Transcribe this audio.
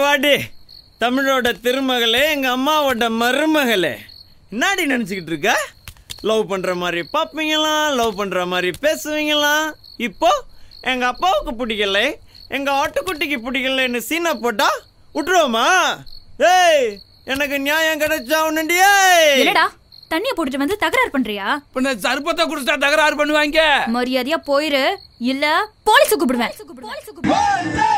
வாடி தமிழோட திருமகளே, எங்கள் அம்மாவோட மருமகளே, என்னாடி நினச்சிக்கிட்டு இருக்க? லவ் பண்ணுற மாதிரி பார்ப்பீங்களாம், லவ் பண்ணுற மாதிரி பேசுவீங்களாம். இப்போ எங்கள் அப்பாவுக்கு பிடிக்கல, எங்கள் ஆட்டுக்குட்டிக்கு பிடிக்கலன்னு சீனை போட்டா விட்டுருவோமா? ஏய், எனக்கு நியாயம் கிடைச்சா உன்னுண்டியே. இல்லடா, தண்ணிய போட்டுட்டு வந்து தகராறு பண்றியா? பின்ன சர்பத்தை குடிச்சா தகராறு பண்ணுவாங்க. மரியாதையா போயிரு, இல்ல போலீஸ் கூப்பிடுவேன்.